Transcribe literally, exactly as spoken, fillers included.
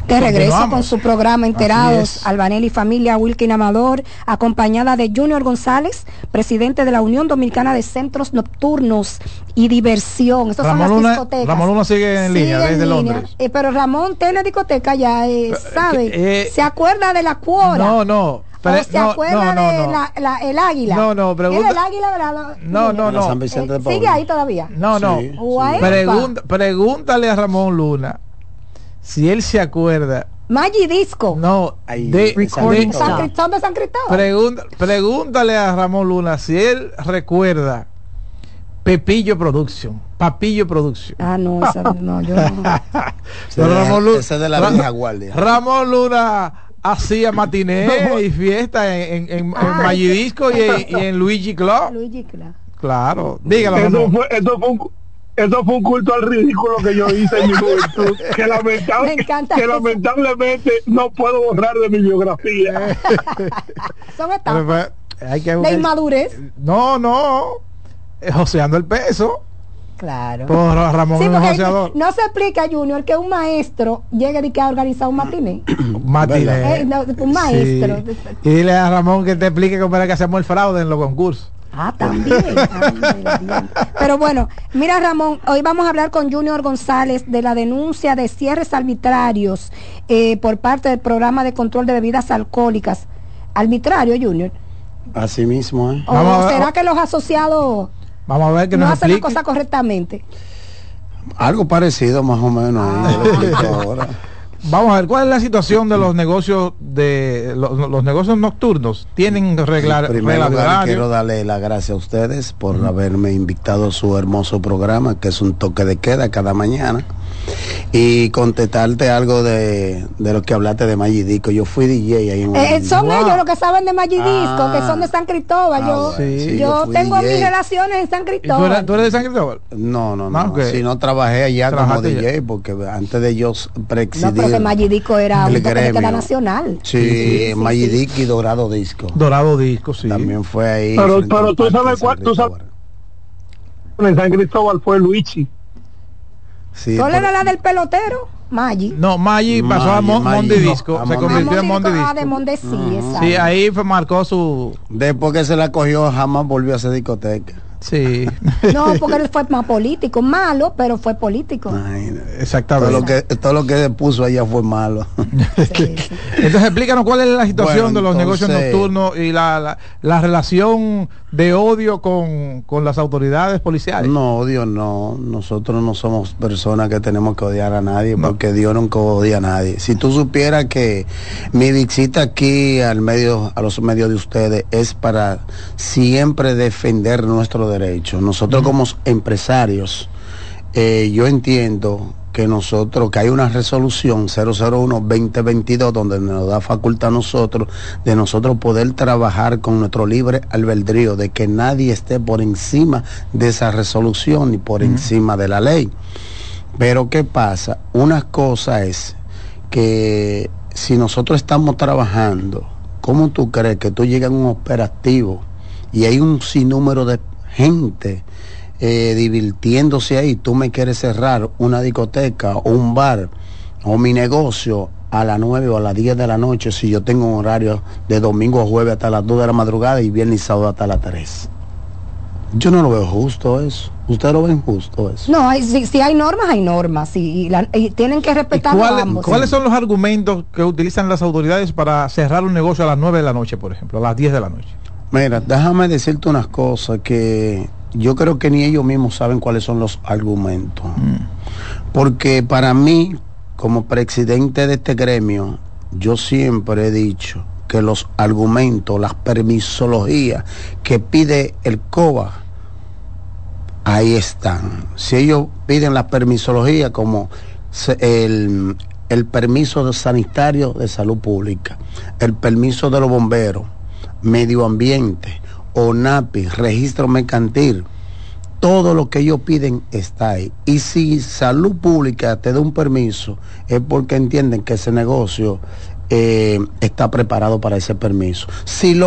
De regreso con su programa Enterados, Albanelli Familia, Wilkin Amador, acompañada de Junior González, presidente de la Unión Dominicana de Centros Nocturnos y Diversión. Estas son las Luna, discotecas. Ramón Luna sigue en sigue línea en desde línea. Londres. Eh, pero Ramón tiene discoteca ya, eh, ¿sabe? Eh, ¿Se acuerda de la cuora? No, no. Pero, ¿O se no, acuerda no, no, de no. La, la, el águila? No, no, pregunta. ¿El águila, verdad? No, no, no. San Vicente de Eh, Paul. ¿Sigue ahí todavía? No, no. Sí, sí. Pregunta, pregúntale a Ramón Luna si él se acuerda. Maggi Disco. No, Ahí, de, de San de- Cristóbal. ¿Son de San Cristóbal? pregunta, pregúntale a Ramón Luna si él recuerda Pepillo Production, Papillo Production. Ah, no, esa, no, yo no. Ese Pero de- Ramón Luna- ese de la Ra- vieja guardia. Ramón Luna hacía matiné y fiesta en, en, en, Ay, en Maggi Disco y, en- y en Luigi Club. Luigi, claro. Claro, dígalo. Eso Ramón. fue, eso fue un, eso fue un culto al ridículo que yo hice en mi juventud, que, lamentable- Me encanta que eso. lamentablemente no puedo borrar de mi biografía. Son Pero, etapas pues, hay que de inmadurez. No, no. eh, Joseando el peso. Claro. Por Ramón Sí, es un porque joseador. no se explica, Junior, que un maestro llegue de que a organizar un matiné. Matiné. Eh, no, un maestro. Sí. Y dile a Ramón que te explique cómo era que hacemos el fraude en los concursos. Ah, también. Ay, bien. Pero bueno, mira, Ramón, hoy vamos a hablar con Junior González de la denuncia de cierres arbitrarios eh, por parte del programa de control de bebidas alcohólicas. Arbitrario, Junior. Así mismo, ¿eh? ¿O Vamos a ver- será que los asociados Vamos a ver que no nos hacen la explique. cosa correctamente? Algo parecido más o menos. ahí, yo lo explico ahora. Vamos a ver cuál es la situación de los negocios de los, los negocios nocturnos. Tienen regla, En primer regla de lugar, horario. quiero darle las gracias a ustedes por haberme invitado a su hermoso programa, que es un toque de queda cada mañana. Y contestarte algo de, de lo que hablaste de Maggi Disco. Yo fui D J ahí en Eh, son Wow. ellos los que saben de Maggi Disco, Ah. que son de San Cristóbal. Ah, yo bueno, sí, yo, yo fui tengo D J. mis relaciones en San ¿Y tú eres, Cristóbal. tú eres de San Cristóbal? No, no, no. Ah, ok. Si no trabajé allá como Trabajaste D J, allá. porque antes de yo No, presidir. pero que Maggi Disco era el un toque de queda gremio. nacional. Sí, Sí, sí, Maggi sí. Disco y Dorado Disco. Dorado Disco, sí. También fue ahí. Pero- frente pero al tú parque sabes de San cuál- tú sabes- Cristóbal. En San Cristóbal fue Luigi. Sí, ¿Cuál por- era la del pelotero? Maggi. No, Maggi pasó a Maggi, Mon- Maggi, Mondi no, Disco, a se Mondi convirtió en Ah, Mondi Disco. Ah, de Disco. Monde, sí, Ujú. exacto. Sí, ahí fue, marcó su... Después que se la cogió, jamás volvió a hacer discoteca. Sí, No, porque él fue más político, malo, pero fue político. Imagínate. Todo exactamente. lo que todo lo que puso allá fue malo. Sí, sí. Entonces explícanos cuál es la situación Bueno, de los entonces- negocios nocturnos y la, la, la relación de odio con, con las autoridades policiales. No, Dios no. Nosotros no somos personas que tenemos que odiar a nadie, No. porque Dios nunca odia a nadie. Si tú supieras que mi visita aquí al medio, a los medios de ustedes es para siempre defender nuestro derecho. Nosotros como empresarios, eh, yo entiendo que nosotros, que hay una resolución cero cero uno veinte veintidós donde nos da facultad a nosotros de nosotros poder trabajar con nuestro libre albedrío, de que nadie esté por encima de esa resolución ni por encima de la ley. Pero ¿qué pasa? Una cosa es que si nosotros estamos trabajando, ¿cómo tú crees que tú llegas a un operativo y hay un sinnúmero de gente eh, divirtiéndose ahí? Tú me quieres cerrar una discoteca o un bar o mi negocio a las nueve o a las diez de la noche si yo tengo un horario de domingo a jueves hasta las dos de la madrugada y viernes y sábado hasta las tres. Yo no lo veo justo eso. ¿Ustedes lo ven justo eso? No, hay, si, si hay normas, hay normas. Sí, y, la- y tienen que ¿Y respetar cuáles, ambos. cuáles son los argumentos que utilizan las autoridades para cerrar un negocio a las nueve de la noche, por ejemplo, a las diez de la noche? Mira, déjame decirte unas cosas que yo creo que ni ellos mismos saben cuáles son los argumentos. Porque para mí, como presidente de este gremio, yo siempre he dicho que los argumentos, las permisologías que pide el COBA, ahí están. Si ellos piden la permisología como se- el, el permiso de sanitario de salud pública, el permiso de los bomberos, medio ambiente, ONAPI, registro mercantil, todo lo que ellos piden está ahí. Y si salud pública te da un permiso, es porque entienden que ese negocio eh, está preparado para ese permiso. Si lo